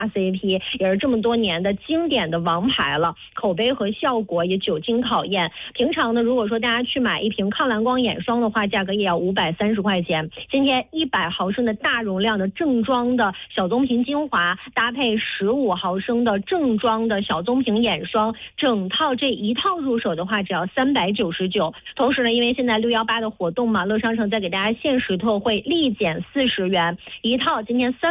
CP 也是这么多年的经典的王牌了，口碑和效果也久经考验。平常呢，如果说大家去买一瓶抗蓝光眼霜的话，价格也要530块钱。今天100毫升的大容量的正装的小棕瓶精华，搭配15毫升的正装的小棕瓶眼霜，整套这一套入手的话，只要399。同时呢，因为现在618的活动嘛，乐商城再给大家限时特惠，立减40元一套，今天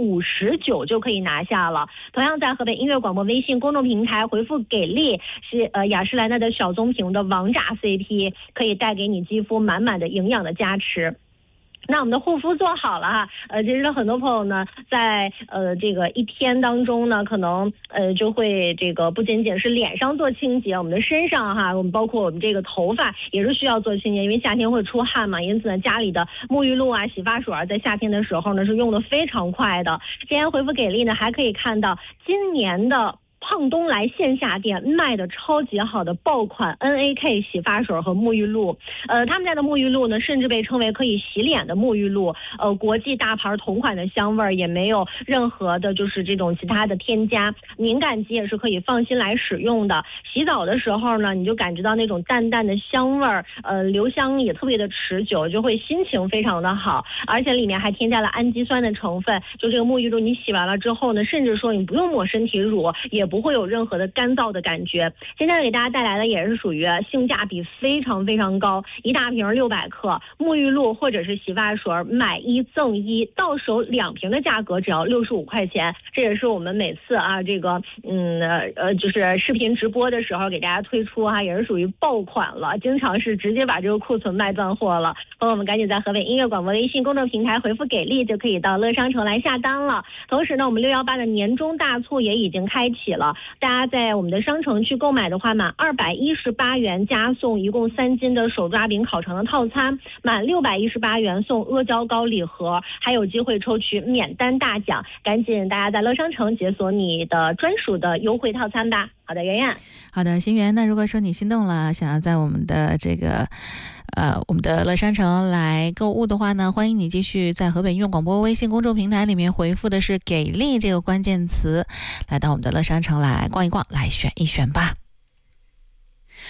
359就可以拿下了。同样在河北音乐广播微信公众平台回复给力，是雅诗兰黛的小棕瓶的王炸 CP， 可以带给你肌肤满满的营养的加持。那我们的护肤做好了哈，其实很多朋友呢，在这个一天当中呢，可能就会这个不仅仅是脸上做清洁，我们的身上哈，我们包括我们这个头发也是需要做清洁，因为夏天会出汗嘛，因此呢，家里的沐浴露啊、洗发水啊，在夏天的时候呢是用的非常快的。今天回复给力呢，还可以看到今年的胖东来线下店卖的超级好的爆款 NAK 洗发水和沐浴露，他们家的沐浴露呢，甚至被称为可以洗脸的沐浴露，国际大牌同款的香味儿，也没有任何的就是这种其他的添加，敏感肌也是可以放心来使用的。洗澡的时候呢，你就感觉到那种淡淡的香味儿，留香也特别的持久，就会心情非常的好，而且里面还添加了氨基酸的成分，就这个沐浴露你洗完了之后呢，甚至说你不用抹身体乳，也不会有任何的干燥的感觉。今天给大家带来的也是属于性价比非常非常高，一大瓶600克沐浴露或者是洗发水，买1赠1，到手2瓶的价格只要65块钱。这也是我们每次啊这个就是视频直播的时候给大家推出哈，也是属于爆款了，经常是直接把这个库存卖断货了。朋友们赶紧在河北音乐广播微信公众平台回复给力，就可以到乐商城来下单了。同时呢，我们618的年终大促也已经开启了，大家在我们的商城去购买的话，满218元加送一共3斤的手抓饼烤肠的套餐，满618元送阿胶糕礼盒，还有机会抽取免单大奖。赶紧大家在乐商城解锁你的专属的优惠套餐吧。好的，圆圆。 好的，心源。那如果说你心动了，想要在我们的这个我们的乐商城来购物的话呢，欢迎你继续在河北音乐广播微信公众平台里面回复的是给力这个关键词，来到我们的乐商城来逛一逛，来选一选吧。